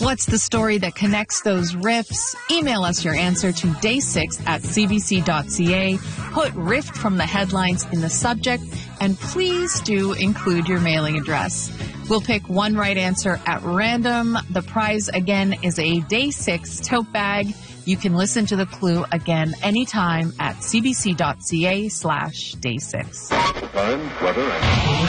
What's the story that connects those riffs? Email us your answer to day6@cbc.ca. Put Rift from the headlines in the subject, and please do include your mailing address. We'll pick one right answer at random. The prize, again, is a Day 6 tote bag. You can listen to the clue again anytime at cbc.ca/day6. Current weather and